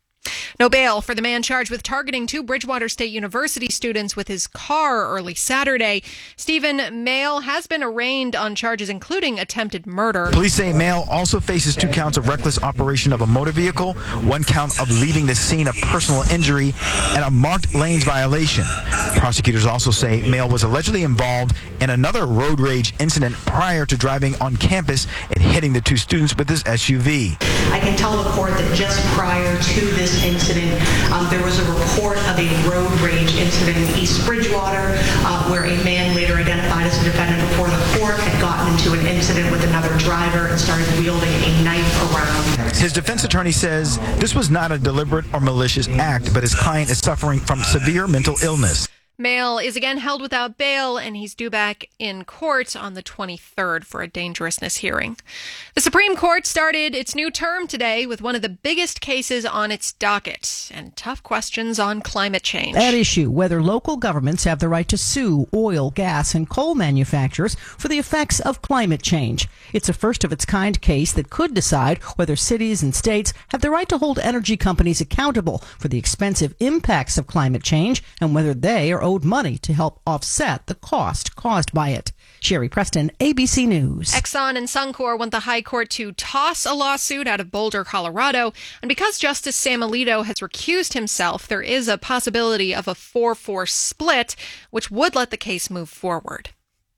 No bail for the man charged with targeting 2 Bridgewater State University students with his car early Saturday. Stephen Mail has been arraigned on charges including attempted murder. Police say Mail also faces 2 counts of reckless operation of a motor vehicle, 1 count of leaving the scene of personal injury, and a marked lanes violation. Prosecutors also say Mail was allegedly involved in another road rage incident prior to driving on campus and hitting the 2 students with his SUV. I can tell the court that just prior to this incident, there was a report of a road rage incident in East Bridgewater where a man later identified as a defendant before the court had gotten into an incident with another driver and started wielding a knife around. His defense attorney says this was not a deliberate or malicious act, but his client is suffering from severe mental illness. Mail is again held without bail, and he's due back in court on the 23rd for a dangerousness hearing. The Supreme Court started its new term today with one of the biggest cases on its docket and tough questions on climate change. At issue, whether local governments have the right to sue oil, gas, and coal manufacturers for the effects of climate change. It's a first-of-its-kind case that could decide whether cities and states have the right to hold energy companies accountable for the expensive impacts of climate change and whether they are owed money to help offset the cost caused by it. Sherry Preston, ABC News. Exxon and Suncor want the High Court to toss a lawsuit out of Boulder, Colorado. And because Justice Sam Alito has recused himself, there is a possibility of a 4-4 split, which would let the case move forward.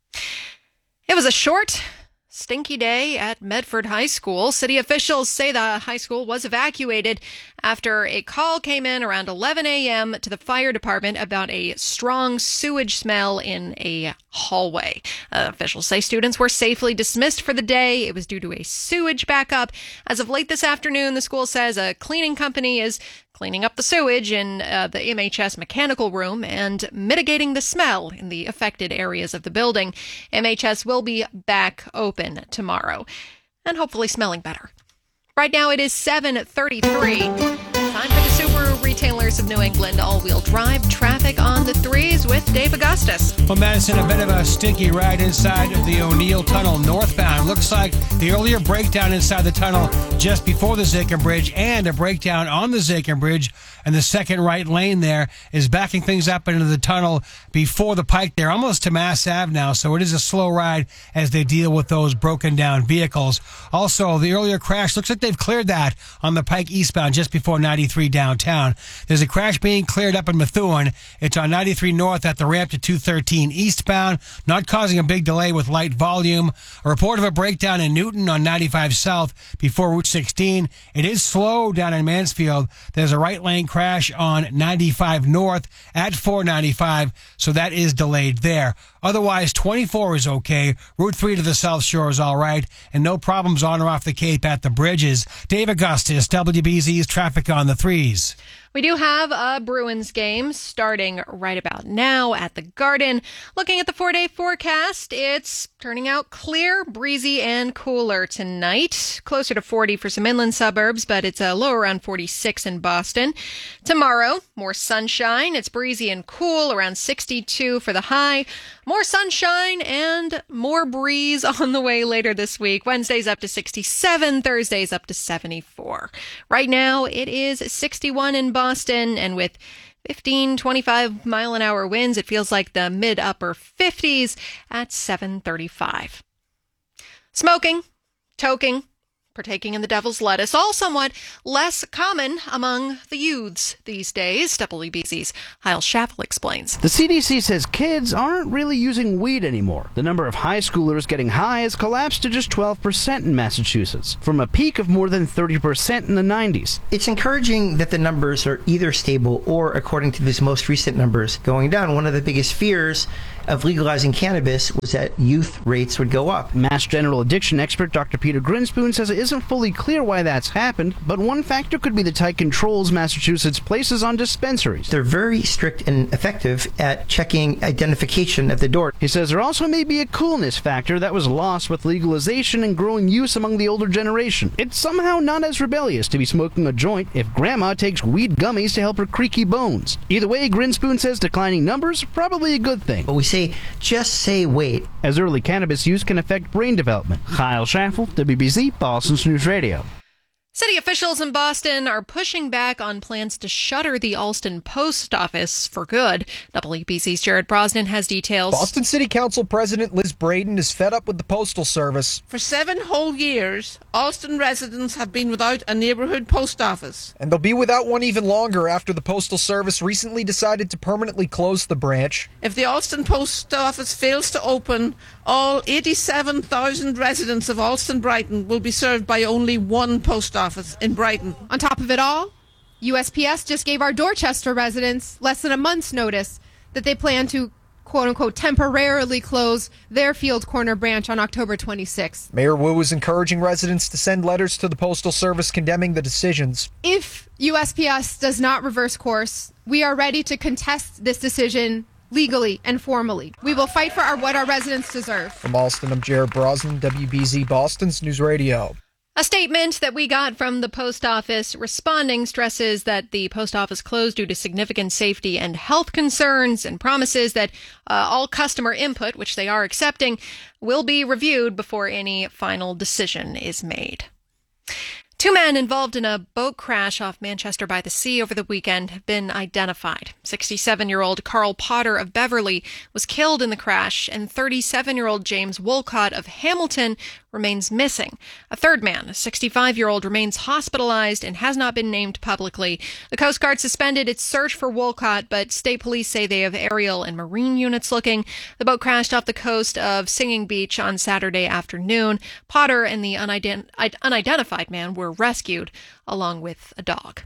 It was a short, stinky day at Medford High School. City officials say the high school was evacuated after a call came in around 11 a.m. to the fire department about a strong sewage smell in a hallway. Officials say students were safely dismissed for the day. It was due to a sewage backup. As of late this afternoon, the school says a cleaning company is cleaning up the sewage in the MHS mechanical room and mitigating the smell in the affected areas of the building. MHS will be back open tomorrow and hopefully smelling better. Right now it is 7:33. Time for the Subaru Retailers of New England all-wheel drive traffic on the 3s with Dave Augustus. Well, Madison, a bit of a stinky ride inside of the O'Neill Tunnel northbound. Looks like the earlier breakdown inside the tunnel just before the Zakin Bridge and a breakdown on the Zakin Bridge, and the second right lane there is backing things up into the tunnel before the Pike there, almost to Mass Ave now, so it is a slow ride as they deal with those broken down vehicles. Also, the earlier crash, looks like they've cleared that on the Pike eastbound just before 93 downtown. There's a crash being cleared up in Methuen. It's on 93 North at the ramp to 213 eastbound, not causing a big delay with light volume. A report of a breakdown in Newton on 95 South before Route 16. It is slow down in Mansfield. There's a right lane crash on 95 North at 495, so that is delayed there. Otherwise, 24 is okay. Route 3 to the South Shore is all right, and no problems on or off the Cape at the bridges. Dave Augustus, WBZ's traffic on the 3s. We do have a Bruins game starting right about now at the Garden. Looking at the 4-day forecast, it's turning out clear, breezy, and cooler tonight. Closer to 40 for some inland suburbs, but it's a low around 46 in Boston. Tomorrow, more sunshine. It's breezy and cool, around 62 for the high. More sunshine and more breeze on the way later this week. Wednesday's up to 67, Thursday's up to 74. Right now, it is 61 in Boston, and with 15, 25 mile an hour winds, it feels like the mid-upper 50s at 7:35. Smoking, toking, partaking in the devil's lettuce, all somewhat less common among the youths these days. WBZ's Kyle Schaffel explains. The CDC says kids aren't really using weed anymore. The number of high schoolers getting high has collapsed to just 12% in Massachusetts, from a peak of more than 30% in the 90s. It's encouraging that the numbers are either stable or, according to these most recent numbers, going down. One of the biggest fears of legalizing cannabis was that youth rates would go up. Mass general addiction expert Dr. Peter Grinspoon says it isn't fully clear why that's happened, but one factor could be the tight controls Massachusetts places on dispensaries. They're very strict and effective at checking identification at the door. He says there also may be a coolness factor that was lost with legalization and growing use among the older generation. It's somehow not as rebellious to be smoking a joint if grandma takes weed gummies to help her creaky bones. Either way, Grinspoon says declining numbers are probably a good thing. But we say, just say wait. As early cannabis use can affect brain development. Kyle Schaffel, WBZ, Boston's News Radio. City officials in Boston are pushing back on plans to shutter the Allston Post Office for good. WBZ's Jared Brosnan has details. Boston City Council President Liz Braden is fed up with the Postal Service. For 7 whole years, Allston residents have been without a neighborhood post office. And they'll be without one even longer after the Postal Service recently decided to permanently close the branch. If the Allston Post Office fails to open, all 87,000 residents of Allston Brighton will be served by only one post office in Brighton. On top of it all, USPS just gave our Dorchester residents less than a month's notice that they plan to, quote-unquote, temporarily close their Field Corner branch on October 26th. Mayor Wu is encouraging residents to send letters to the Postal Service condemning the decisions. If USPS does not reverse course, we are ready to contest this decision legally and formally. We will fight for what our residents deserve. From Allston, I'm Jared Brosnan, WBZ Boston's News Radio. A statement that we got from the post office responding stresses that the post office closed due to significant safety and health concerns and promises that all customer input, which they are accepting, will be reviewed before any final decision is made. 2 men involved in a boat crash off Manchester by the Sea over the weekend have been identified. 67-year-old Carl Potter of Beverly was killed in the crash, and 37-year-old James Wolcott of Hamilton remains missing. A third man, a 65-year-old, remains hospitalized and has not been named publicly. The Coast Guard suspended its search for Wolcott, but state police say they have aerial and marine units looking. The boat crashed off the coast of Singing Beach on Saturday afternoon. Potter and the unidentified man were rescued along with a dog.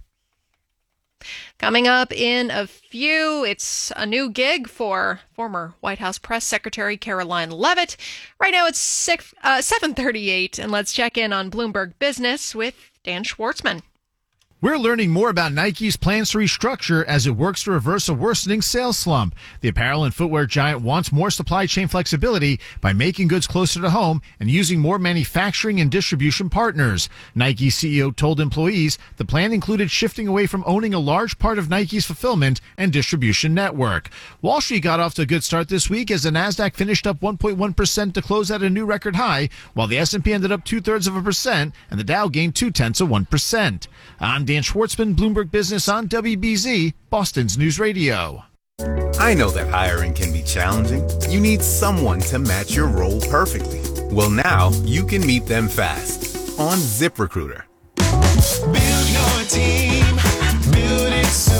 Coming up in a few, it's a new gig for former White House Press Secretary Caroline Leavitt. Right now it's 7:38, and let's check in on Bloomberg Business with Dan Schwartzman. We're learning more about Nike's plans to restructure as it works to reverse a worsening sales slump. The apparel and footwear giant wants more supply chain flexibility by making goods closer to home and using more manufacturing and distribution partners. Nike CEO told employees the plan included shifting away from owning a large part of Nike's fulfillment and distribution network. Wall Street got off to a good start this week as the Nasdaq finished up 1.1% to close at a new record high, while the S&P ended up 0.2% and the Dow gained 0.2%. I'm Dan Schwartzman, Bloomberg Business on WBZ, Boston's News Radio. I know that hiring can be challenging. You need someone to match your role perfectly. Well, now you can meet them fast on ZipRecruiter. Build your team, build it so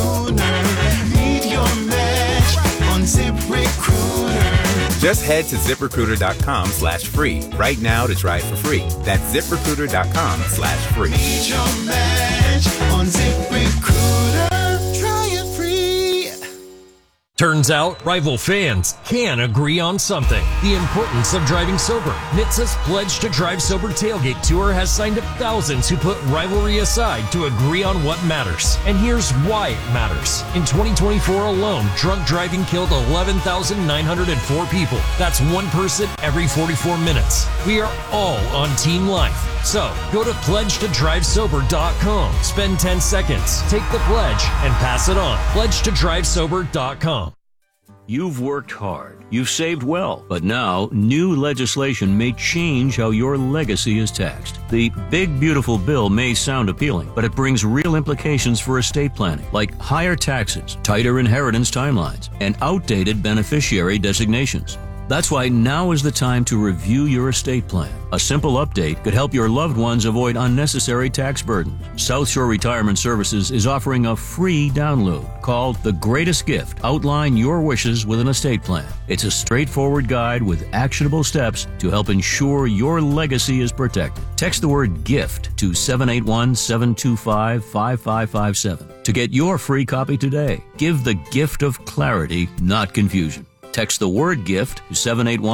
Just head to ZipRecruiter.com/free right now to try it for free. That's ZipRecruiter.com/free. Need your match on ZipRecruiter. Try it free. Turns out, rival fans can agree on something. The importance of driving sober. NHTSA's Pledge to Drive Sober Tailgate Tour has signed up thousands who put rivalry aside to agree on what matters. And here's why it matters. In 2024 alone, drunk driving killed 11,904 people. That's one person every 44 minutes. We are all on Team Life. So, go to pledgetodrivesober.com. Spend 10 seconds, take the pledge, and pass it on. Pledgetodrivesober.com. You've worked hard, you've saved well, but now new legislation may change how your legacy is taxed. The big beautiful bill may sound appealing, but it brings real implications for estate planning, like higher taxes, tighter inheritance timelines, and outdated beneficiary designations. That's why now is the time to review your estate plan. A simple update could help your loved ones avoid unnecessary tax burdens. South Shore Retirement Services is offering a free download called The Greatest Gift. Outline your wishes with an estate plan. It's a straightforward guide with actionable steps to help ensure your legacy is protected. Text the word GIFT to 781-725-5557 to get your free copy today. Give the gift of clarity, not confusion. Text the word GIFT to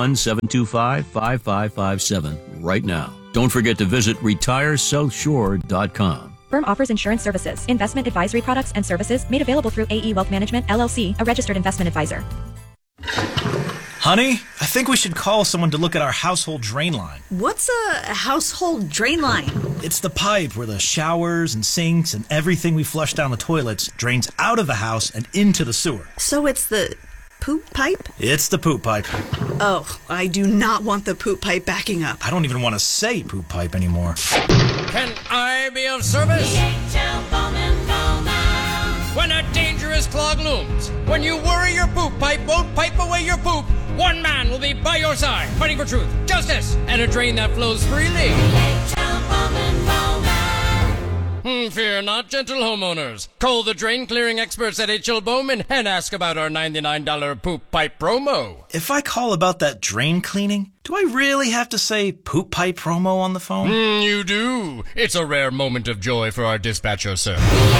781-725-5557 right now. Don't forget to visit retiresouthshore.com. Firm offers insurance services, investment advisory products and services made available through AE Wealth Management, LLC, a registered investment advisor. Honey, I think we should call someone to look at our household drain line. What's a household drain line? It's the pipe where the showers and sinks and everything we flush down the toilets drains out of the house and into the sewer. So it's the poop pipe? It's the poop pipe. Oh, I do not want the poop pipe backing up. I don't even want to say poop pipe anymore. Can I be of service? When a dangerous clog looms, when you worry your poop pipe won't pipe away your poop, one man will be by your side, fighting for truth, justice, and a drain that flows freely. Fear not, gentle homeowners. Call the drain clearing experts at H.L. Bowman and ask about our $99 poop pipe promo. If I call about that drain cleaning, do I really have to say poop pipe promo on the phone? You do. It's a rare moment of joy for our dispatcher, sir.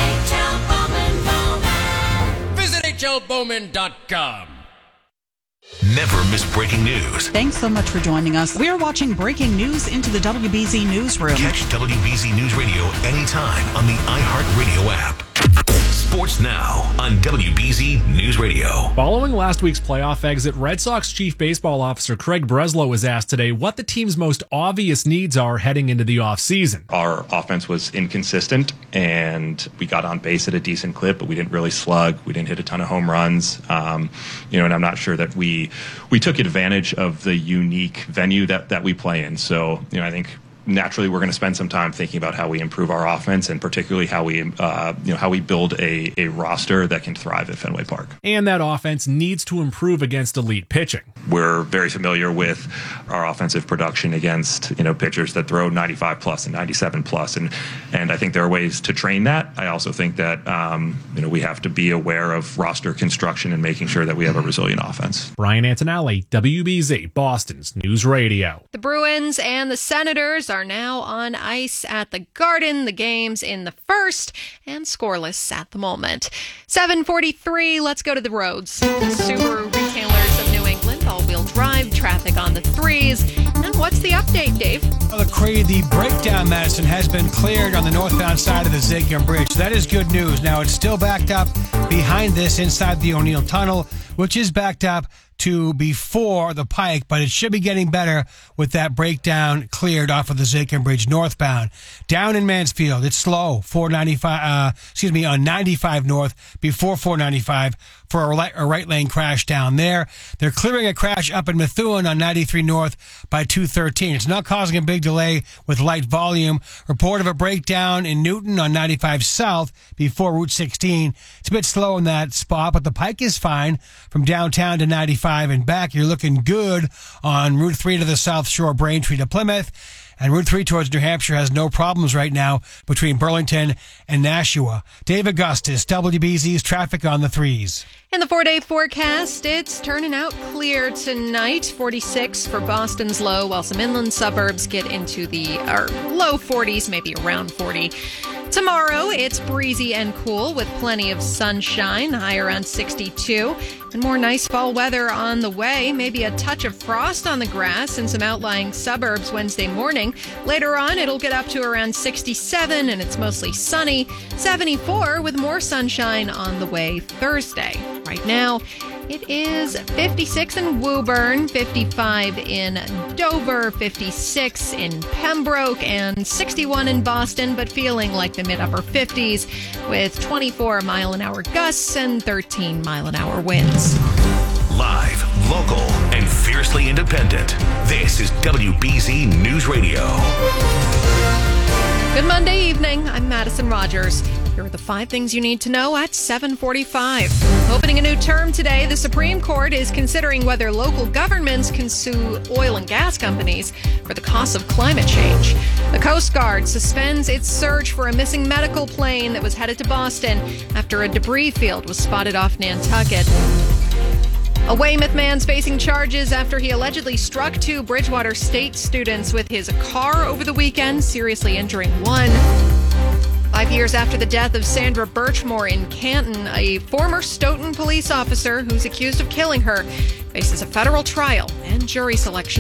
Visit hlbowman.com. Never miss breaking news. Thanks so much for joining us. We are watching breaking news into the WBZ newsroom. Catch WBZ News Radio anytime on the iHeartRadio app. Sports Now on WBZ News Radio. Following last week's playoff exit, Red Sox Chief Baseball Officer Craig Breslow was asked today what the team's most obvious needs are heading into the offseason. Our offense was inconsistent, and we got on base at a decent clip, but we didn't really slug. We didn't hit a ton of home runs. And I'm not sure that we took advantage of the unique venue that we play in. So, I think naturally we're going to spend some time thinking about how we improve our offense, and particularly how we build a roster that can thrive at Fenway Park. And that offense needs to improve against elite pitching. We're very familiar with our offensive production against pitchers that throw 95 plus and 97 plus, and I think there are ways to train that. I also think that we have to be aware of roster construction and making sure that we have a resilient offense. Brian Antonelli, WBZ, Boston's News Radio. The Bruins and the Senators are now on ice at the Garden. The game's in the first and scoreless at the moment. 7:43. Let's go to the roads. The Subaru retailers of New England, all-wheel drive traffic on the threes. And what's the update, Dave? Well, the breakdown, Madison, has been cleared on the northbound side of the Zakim Bridge. That is good news. Now, it's still backed up behind this inside the O'Neill Tunnel, which is backed up to before the Pike, but it should be getting better with that breakdown cleared off of the Zakim Bridge northbound. Down in Mansfield, it's slow. on 95 north before 495 for a right lane crash down there. They're clearing a crash up in Methuen on 93 north by 213. It's not causing a big delay with light volume. Report of a breakdown in Newton on 95 south before Route 16. It's a bit slow in that spot, but the Pike is fine from downtown to 95 95 and back. You're looking good on Route 3 to the South Shore, Braintree to Plymouth. And Route 3 towards New Hampshire has no problems right now between Burlington and Nashua. Dave Augustus, WBZ's traffic on the 3s. In the 4-day forecast, it's turning out clear tonight. 46 for Boston's low, while some inland suburbs get into the low 40s, maybe around 40. Tomorrow, it's breezy and cool with plenty of sunshine, high around 62. And more nice fall weather on the way. Maybe a touch of frost on the grass in some outlying suburbs Wednesday morning. Later on, it'll get up to around 67, and it's mostly sunny. 74 with more sunshine on the way Thursday. Right now, it is 56 in Woburn, 55 in Dover, 56 in Pembroke, and 61 in Boston, but feeling like the mid-upper 50s with 24 mile-an-hour gusts and 13 mile-an-hour winds. Live, local, and fiercely independent. This is WBZ News Radio. Good Monday evening. I'm Madison Rogers. Here are the 5 things you need to know at 7:45. Opening a new term today, the Supreme Court is considering whether local governments can sue oil and gas companies for the costs of climate change. The Coast Guard suspends its search for a missing medical plane that was headed to Boston after a debris field was spotted off Nantucket. A Weymouth man's facing charges after he allegedly struck 2 Bridgewater State students with his car over the weekend, seriously injuring one. 5 years after the death of Sandra Birchmore in Canton, a former Stoughton police officer who's accused of killing her faces a federal trial and jury selection.